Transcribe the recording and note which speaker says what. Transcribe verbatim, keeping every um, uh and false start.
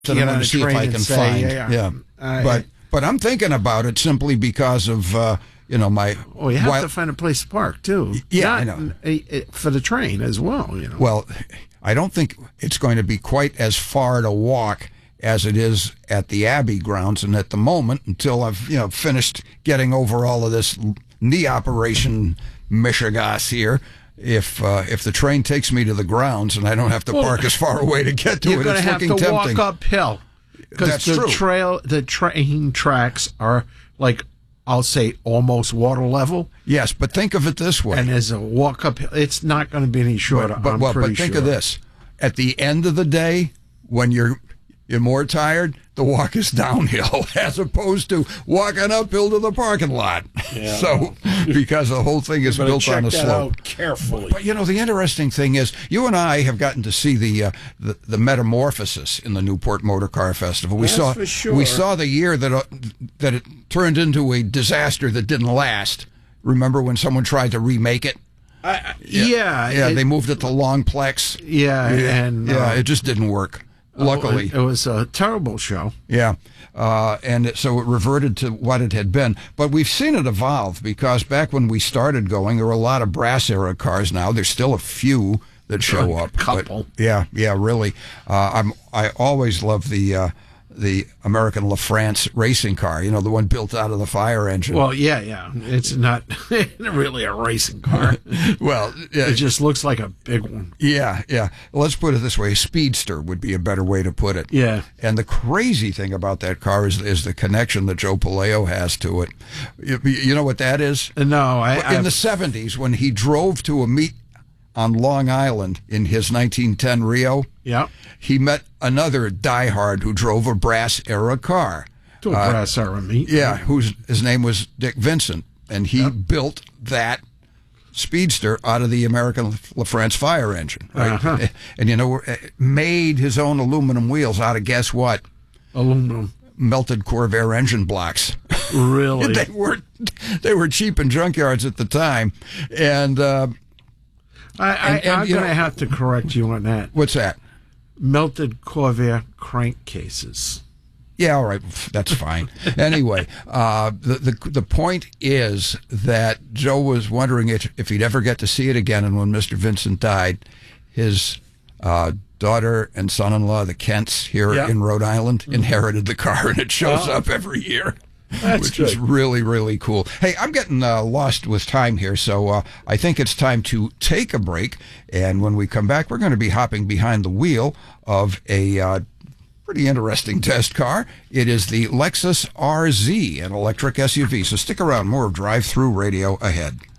Speaker 1: to them to see if I can say, find. Yeah, yeah. Uh, but but I'm thinking about it simply because of uh, you know my.
Speaker 2: Oh, you have
Speaker 1: while,
Speaker 2: to find a place to park too.
Speaker 1: Yeah,
Speaker 2: Not,
Speaker 1: I know.
Speaker 2: A, a, for the train as well. You know.
Speaker 1: Well, I don't think it's going to be quite as far to walk as it is at the Abbey grounds, and at the moment, until I've you know finished getting over all of this knee operation mishigas here. If uh, if the train takes me to the grounds and I don't have to well, park as far away to get to
Speaker 2: you're
Speaker 1: it,
Speaker 2: gonna
Speaker 1: it's
Speaker 2: have
Speaker 1: looking
Speaker 2: to
Speaker 1: tempting.
Speaker 2: walk uphill because the
Speaker 1: true.
Speaker 2: trail, the train tracks are like I'll say almost water level.
Speaker 1: Yes, but think of it this way:
Speaker 2: and there's a walk uphill. It's not going to be any shorter.
Speaker 1: But but,
Speaker 2: I'm
Speaker 1: well,
Speaker 2: pretty
Speaker 1: but think
Speaker 2: sure.
Speaker 1: of this: at the end of the day, when you're you're more tired, the walk is downhill as opposed to walking uphill to the parking lot. Yeah. So, because the whole thing is built on a
Speaker 2: check that
Speaker 1: slope.
Speaker 2: out carefully.
Speaker 1: But you know, the interesting thing is, you and I have gotten to see the uh, the, the metamorphosis in the Newport Motor Car Festival. We
Speaker 2: That's
Speaker 1: saw
Speaker 2: for sure.
Speaker 1: we saw the year that uh, that it turned into a disaster that didn't last. Remember when someone tried to remake it?
Speaker 2: I, yeah,
Speaker 1: yeah, yeah
Speaker 2: it,
Speaker 1: they moved it to Longplex.
Speaker 2: Yeah,
Speaker 1: yeah
Speaker 2: and
Speaker 1: yeah,
Speaker 2: uh,
Speaker 1: it just didn't work. Luckily,
Speaker 2: it was a terrible show.
Speaker 1: Yeah, uh, and it, so it reverted to what it had been. But we've seen it evolve because back when we started going, there were a lot of brass era cars. Now there's still a few that show
Speaker 2: a
Speaker 1: up.
Speaker 2: Couple.
Speaker 1: But yeah, yeah, really. Uh, I'm I always love the. Uh, the American LaFrance racing car, you know, the one built out of the fire engine.
Speaker 2: Well, yeah, yeah. It's not really a racing car.
Speaker 1: Well, yeah.
Speaker 2: It just looks like a big one.
Speaker 1: Yeah, yeah. Let's put it this way. A speedster would be a better way to put it.
Speaker 2: Yeah.
Speaker 1: And the crazy thing about that car is, is the connection that Joe Paleo has to it. You, you know what that is?
Speaker 2: No. I,
Speaker 1: In
Speaker 2: I've...
Speaker 1: the seventies, when he drove to a meet on Long Island in his nineteen ten Rio,
Speaker 2: yeah,
Speaker 1: he met another diehard who drove a brass era car.
Speaker 2: To a uh, brass era meet.
Speaker 1: Yeah, whose his name was Dick Vincent, and he yep. built that speedster out of the American LaFrance fire engine. Right?
Speaker 2: Uh-huh.
Speaker 1: And you know, made his own aluminum wheels out of guess what?
Speaker 2: Aluminum.
Speaker 1: Melted Corvair engine blocks.
Speaker 2: Really?
Speaker 1: they were they were cheap in junkyards at the time, and. Uh,
Speaker 2: I, I,
Speaker 1: and, and,
Speaker 2: I'm
Speaker 1: you
Speaker 2: going to
Speaker 1: know,
Speaker 2: have to correct you on that.
Speaker 1: What's that?
Speaker 2: Melted Corvair crankcases.
Speaker 1: Yeah, all right, that's fine. Anyway, uh, the, the the point is that Joe was wondering if, if he'd ever get to see it again, and when Mister Vincent died, his uh, daughter and son-in-law, the Kents here
Speaker 2: yeah.
Speaker 1: in Rhode Island, mm-hmm. inherited the car, and it shows
Speaker 2: oh.
Speaker 1: up every year.
Speaker 2: That's
Speaker 1: which
Speaker 2: good.
Speaker 1: is really, really cool. Hey, I'm getting uh, lost with time here, so uh, I think it's time to take a break. And when we come back, we're going to be hopping behind the wheel of a uh, pretty interesting test car. It is the Lexus R Z, an electric S U V. So stick around. More of Drive Thru Radio ahead.